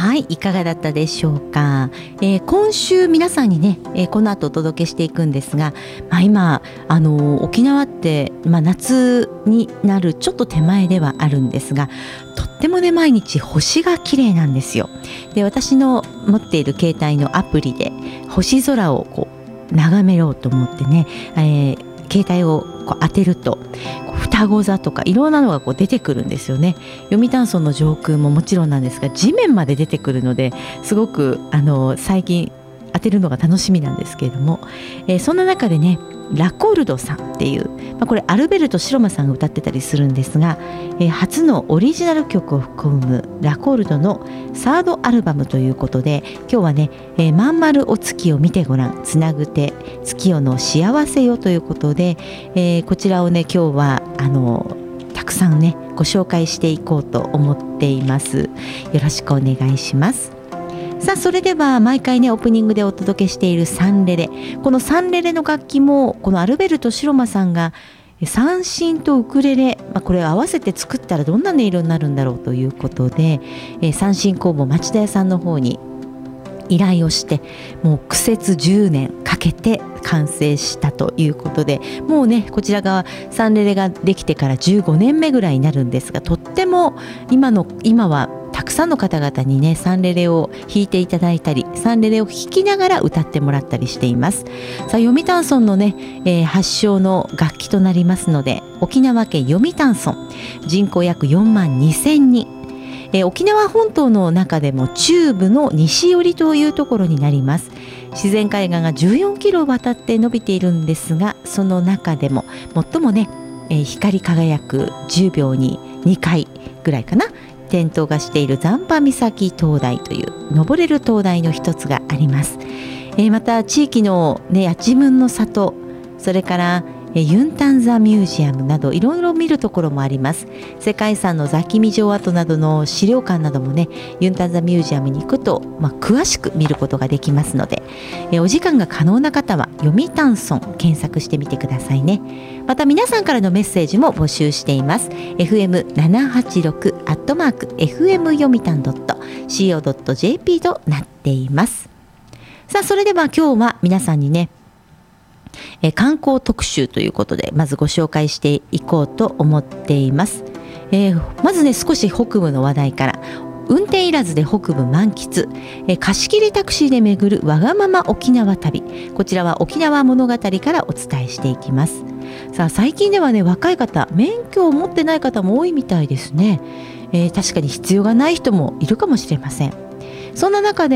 はい、いかがだったでしょうか。今週皆さんにね、この後お届けしていくんですが、今沖縄って、夏になるちょっと手前ではあるんですが、とってもね毎日星が綺麗なんですよ。で、私の持っている携帯のアプリで星空をこう眺めようと思ってね、携帯をこう当てると双子座とかいろんなのがこう出てくるんですよね。読谷村の上空ももちろんなんですが、地面まで出てくるので、すごく最近当てるのが楽しみなんですけれども、そんな中でね、ラコルドさんっていう、これアルベルト白間さんが歌ってたりするんですが、初のオリジナル曲を含むラコルドのサードアルバムということで、今日はね、まんまるお月を見てごらん、つなぐて月夜の幸せよということで、こちらをね今日はたくさんねご紹介していこうと思っています。よろしくお願いします。さあ、それでは毎回ねオープニングでお届けしているサンレレ、このサンレレの楽器もこのアルベルト白間さんが三線とウクレレ、これを合わせて作ったらどんな音色になるんだろうということで、三線工房町田屋さんの方に依頼をして、もう苦節10年かけて完成したということで、もうねこちらがサンレレができてから15年目ぐらいになるんですが、とっても今はたくさんの方々にねサンレレを弾いていただいたり、サンレレを弾きながら歌ってもらったりしています。さあ、読谷村のね、発祥の楽器となりますので、沖縄県読谷村、人口約4万2000人、沖縄本島の中でも中部の西寄りというところになります。自然海岸が14キロ渡って伸びているんですが、その中でも最もね、光り輝く10秒に2回ぐらいかな、点灯がしている残波岬灯台という登れる灯台の一つがあります。また地域のね八千文の里、それからユンタンザミュージアムなどいろいろ見るところもあります。世界遺産の座喜味城跡などの資料館などもね、ユンタンザミュージアムに行くと、詳しく見ることができますので、お時間が可能な方は読谷村検索してみてくださいね。また皆さんからのメッセージも募集しています。 FM786@fm 読谷 .co.jp となっています。さあ、それでは今日は皆さんにね観光特集ということでまずご紹介していこうと思っています。まずね少し北部の話題から。運転いらずで北部満喫、貸し切りタクシーで巡るわがまま沖縄旅、こちらは沖縄物語からお伝えしていきます。さあ、最近ではね若い方、免許を持ってない方も多いみたいですね。確かに必要がない人もいるかもしれません。そんな中で